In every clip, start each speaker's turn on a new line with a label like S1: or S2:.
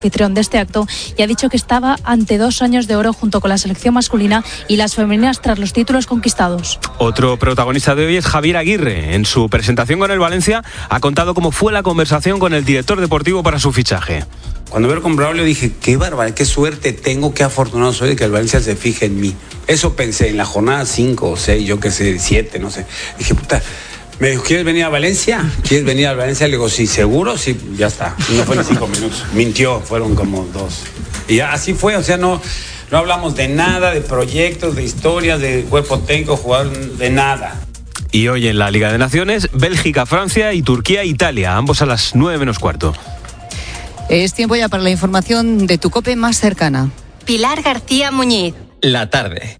S1: anfitrión de este acto, y ha dicho que estaba ante 2 años de oro junto con la selección masculina y las femeninas tras los títulos conquistados.
S2: Otro protagonista de hoy es Javier Aguirre. En su presentación con el Valencia ha contado cómo fue la conversación con el director deportivo para su fichaje.
S3: Cuando veo con Braulio dije, qué barbaridad, qué suerte tengo, qué afortunado soy de que el Valencia se fije en mí. Eso pensé en la jornada 5 o 6, yo qué sé, 7, no sé. Dije, puta, me dijo, ¿quieres venir a Valencia? ¿Quieres venir a Valencia? Le digo, sí, ¿seguro? Sí, ya está. No fue ni 5 minutos. Mintió, fueron como 2. Y así fue, o sea, no hablamos de nada, de proyectos, de historias, de cuerpo técnico, jugador, de nada.
S2: Y hoy en la Liga de Naciones, Bélgica, Francia y Turquía, Italia, ambos a las 9:15.
S4: Es tiempo ya para la información de tu COPE más cercana.
S5: Pilar García Muñiz.
S6: La tarde.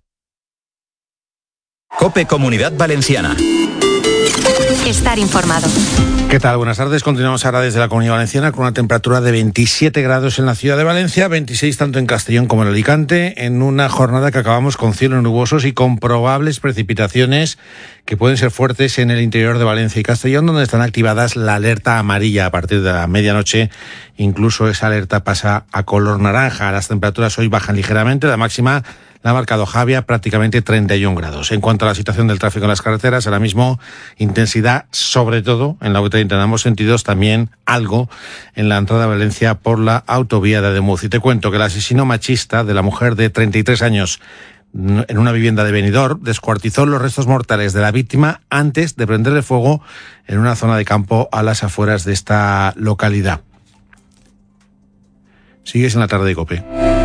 S6: COPE Comunidad Valenciana.
S5: Estar informado.
S7: ¿Qué tal? Buenas tardes. Continuamos ahora desde la Comunidad Valenciana con una temperatura de 27 grados en la ciudad de Valencia, 26 tanto en Castellón como en Alicante, en una jornada que acabamos con cielos nubosos y con probables precipitaciones que pueden ser fuertes en el interior de Valencia y Castellón, donde están activadas la alerta amarilla a partir de la medianoche. Incluso esa alerta pasa a color naranja. Las temperaturas hoy bajan ligeramente. La máxima la ha marcado Javia, prácticamente 31 grados. En cuanto a la situación del tráfico en las carreteras, ahora mismo intensidad, sobre todo en la U30 en ambos sentidos, también algo en la entrada a Valencia por la autovía de Ademuz. Y te cuento que el asesino machista de la mujer de 33 años en una vivienda de Benidorm descuartizó los restos mortales de la víctima antes de prenderle fuego en una zona de campo a las afueras de esta localidad. Sigues en la tarde de COPE.